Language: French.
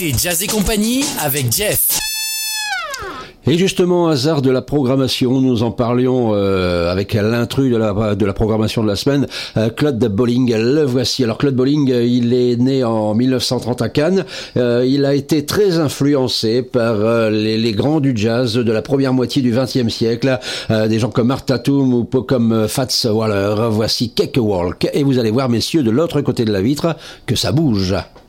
Et Jazz et compagnie avec Jeff. Et justement, hasard de la programmation, nous en parlions avec l'intrus de la programmation de la semaine, Claude Bolling. Le voici. Alors Claude Bolling, il est né en 1930 à Cannes. Il a été très influencé par les grands du jazz de la première moitié du XXe siècle, des gens comme Art Tatum ou comme Fats Waller. Voici Cakewalk. Et vous allez voir, messieurs, de l'autre côté de la vitre, que ça bouge.